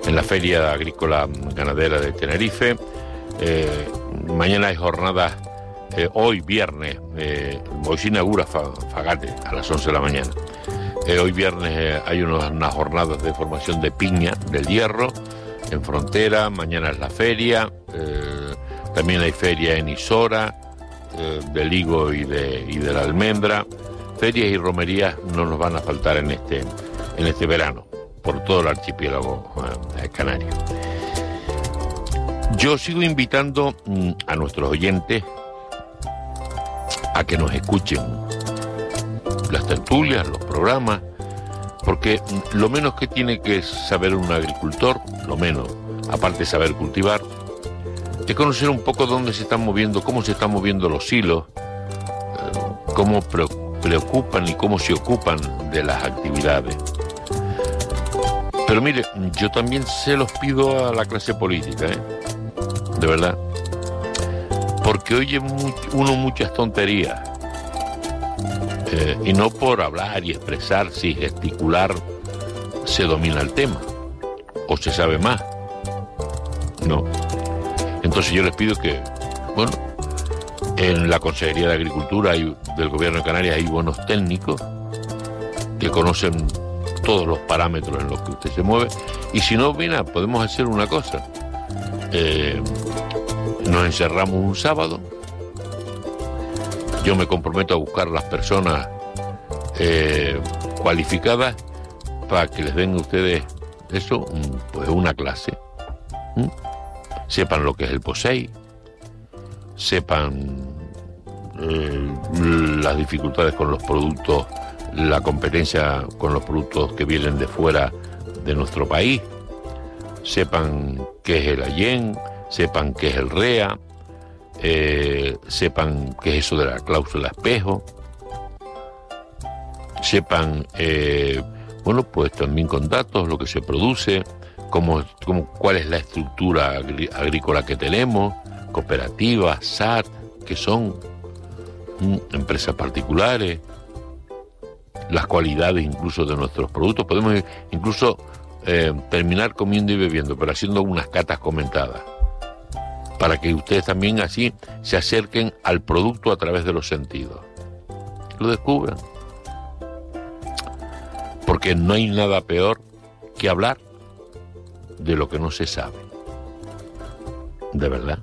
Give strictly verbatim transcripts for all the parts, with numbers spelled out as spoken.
en la Feria Agrícola Ganadera de Tenerife. Eh, mañana hay jornadas, eh, hoy viernes, eh, hoy se inaugura Fagate a las once de la mañana. Eh, hoy viernes eh, hay unas, unas jornadas de formación de piña del hierro en Frontera, mañana es la feria, eh, también hay feria en Isora, eh, del higo y de, y de la almendra. Ferias y romerías no nos van a faltar en este, en este verano, por todo el archipiélago eh, canario. Yo sigo invitando mm, a nuestros oyentes a que nos escuchen las tertulias, los programas, porque lo menos que tiene que saber un agricultor, lo menos, aparte de saber cultivar, es conocer un poco dónde se están moviendo, cómo se están moviendo los hilos, eh, cómo preocupan y cómo se ocupan de las actividades. Pero mire, yo también se los pido a la clase política, ¿eh? De verdad, porque oye mu- uno muchas tonterías. Eh, y no por hablar y expresarse y gesticular se domina el tema o se sabe más, no. Entonces yo les pido que, bueno, en la Consejería de Agricultura y del Gobierno de Canarias hay buenos técnicos que conocen todos los parámetros en los que usted se mueve, y si no, mira, podemos hacer una cosa, eh, nos encerramos un sábado. Yo me comprometo a buscar las personas eh, cualificadas para que les den a ustedes eso, pues una clase. ¿Mm? Sepan lo que es el POSEI, sepan eh, las dificultades con los productos, la competencia con los productos que vienen de fuera de nuestro país, sepan qué es el AYEN, sepan qué es el REA, Eh, sepan qué es eso de la cláusula espejo, sepan, eh, bueno, pues también con datos, lo que se produce, cómo, cómo, cuál es la estructura agri- agrícola que tenemos, cooperativas, S A T, que son mm, empresas particulares, las cualidades incluso de nuestros productos. Podemos incluso eh, terminar comiendo y bebiendo, pero haciendo unas catas comentadas, para que ustedes también así se acerquen al producto a través de los sentidos, lo descubran. Porque no hay nada peor que hablar de lo que no se sabe, de verdad.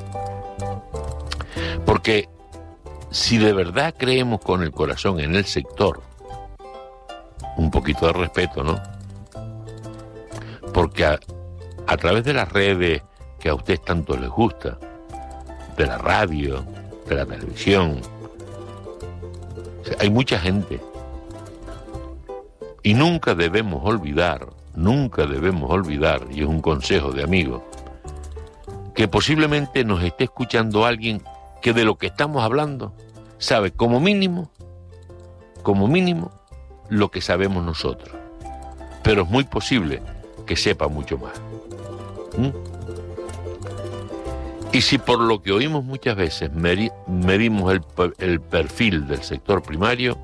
Porque si de verdad creemos con el corazón en el sector, un poquito de respeto, ¿no? Porque a, a través de las redes que a ustedes tanto les gusta, de la radio, de la televisión, o sea, hay mucha gente, y nunca debemos olvidar, nunca debemos olvidar, y es un consejo de amigo, que posiblemente nos esté escuchando alguien que de lo que estamos hablando sabe como mínimo, como mínimo, lo que sabemos nosotros, pero es muy posible que sepa mucho más. ¿Mm? Y si por lo que oímos muchas veces medi- medimos el, el perfil del sector primario,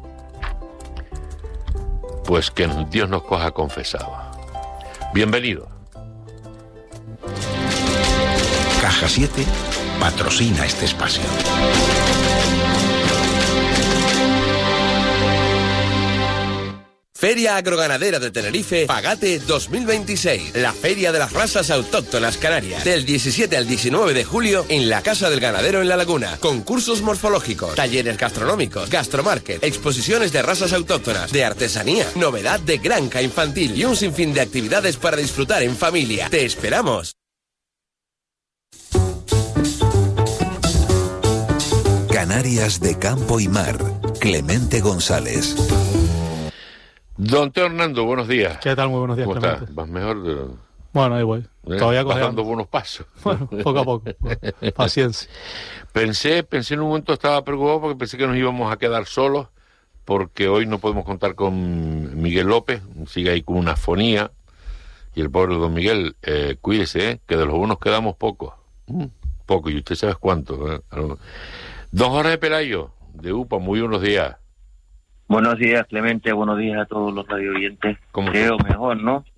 pues que Dios nos coja confesados. Bienvenido. Caja siete patrocina este espacio. Feria Agroganadera de Tenerife, Fagate dos mil veintiséis. La Feria de las Razas Autóctonas Canarias. Del diecisiete al diecinueve de julio en la Casa del Ganadero en La Laguna. Concursos morfológicos, talleres gastronómicos, gastromarket, exposiciones de razas autóctonas, de artesanía, novedad de granja infantil y un sinfín de actividades para disfrutar en familia. ¡Te esperamos! Canarias de campo y mar. Clemente González. Don Teo Hernando, buenos días. ¿Qué tal? Muy buenos días, ¿Cómo Clemente. estás? ¿Vas mejor? De... Bueno, ahí voy. ¿Eh? Todavía Vas cojeando. dando buenos pasos. Bueno, poco a poco. Paciencia. Pensé, pensé en un momento, estaba preocupado porque pensé que nos íbamos a quedar solos, porque hoy no podemos contar con Miguel López, sigue ahí con una afonía, y el pobre don Miguel, eh, cuídese, ¿eh? Que de los buenos quedamos pocos. Mm, poco, y usted sabe cuánto. ¿Eh? Don Jorge Pelayo, de U P A, muy buenos días. Buenos días, Clemente, buenos días a todos los radio oyentes. ¿Cómo Creo está? mejor, ¿no?